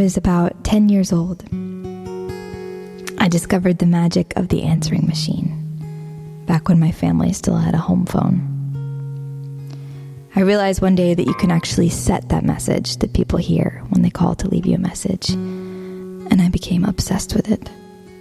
was about 10 years old, I discovered the magic of the answering machine, back when my family still had a home phone. I realized one day that you can actually set that message that people hear when they call to leave you a message, and I became obsessed with it.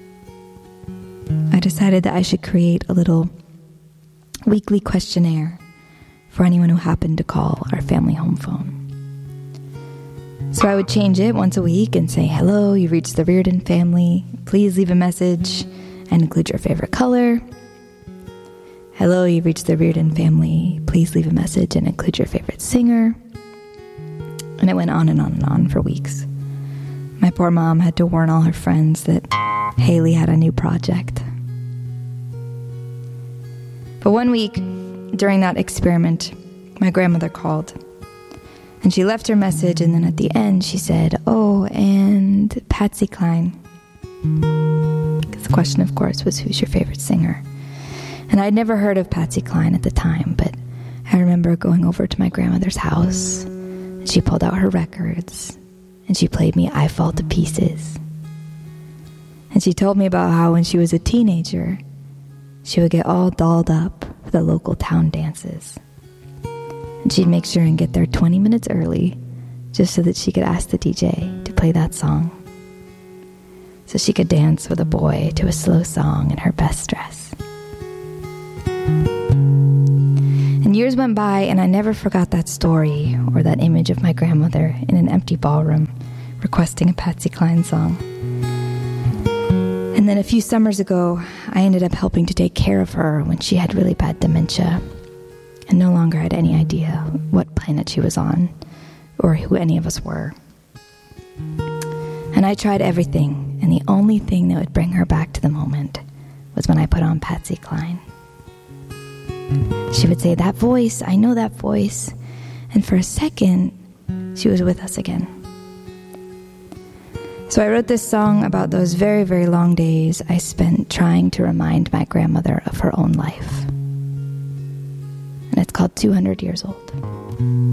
I decided that I should create a little weekly questionnaire for anyone who happened to call our family home phone. So I would change it once a week and say, "Hello, you've reached the Reardon family. Please leave a message and include your favorite color. Hello, you've reached the Reardon family. Please leave a message and include your favorite singer." And it went on and on and on for weeks. My poor mom had to warn all her friends that Haley had a new project. But one week, during that experiment, my grandmother called. And she left her message, and then at the end she said, "Oh, and Patsy Cline." Because the question, of course, was, who's your favorite singer? And I'd never heard of Patsy Cline at the time, but I remember going over to my grandmother's house, and she pulled out her records, and she played me "I Fall to Pieces." And she told me about how when she was a teenager, she would get all dolled up for the local town dances. And she'd make sure and get there 20 minutes early just so that she could ask the DJ to play that song. So she could dance with a boy to a slow song in her best dress. And years went by, and I never forgot that story or that image of my grandmother in an empty ballroom requesting a Patsy Cline song. And then a few summers ago, I ended up helping to take care of her when she had really bad dementia and no longer had any idea what planet she was on or who any of us were. And I tried everything, and the only thing that would bring her back to the moment was when I put on Patsy Cline. She would say, "That voice, I know that voice." And for a second, she was with us again. So I wrote this song about those very, very long days I spent trying to remind my grandmother of her own life. And it's called 200 Years Old.